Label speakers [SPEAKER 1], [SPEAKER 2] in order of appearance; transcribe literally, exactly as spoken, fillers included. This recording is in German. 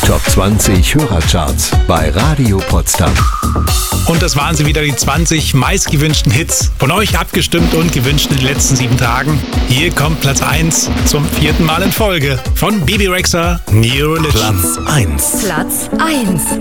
[SPEAKER 1] Top zwanzig Hörercharts bei Radio Potsdam.
[SPEAKER 2] Und das waren sie wieder, die zwanzig meistgewünschten Hits. Von euch abgestimmt und gewünscht in den letzten sieben Tagen. Hier kommt Platz eins zum vierten Mal in Folge von Bebe Rexha, New Religion.
[SPEAKER 1] Platz eins.
[SPEAKER 3] Platz eins.